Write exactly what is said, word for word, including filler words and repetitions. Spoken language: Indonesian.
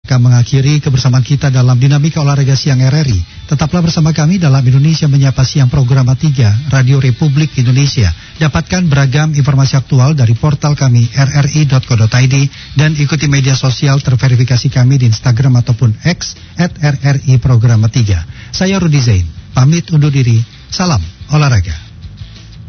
akan mengakhiri kebersamaan kita dalam Dinamika Olahraga Siang R R I. Tetaplah bersama kami dalam Indonesia Menyapa Siang program tiga Radio Republik Indonesia. Dapatkan beragam informasi aktual dari portal kami r r i dot co dot i d dan ikuti media sosial terverifikasi kami di Instagram ataupun X at r r i program tiga. Saya Rudi Zain, pamit undur diri. Salam olahraga.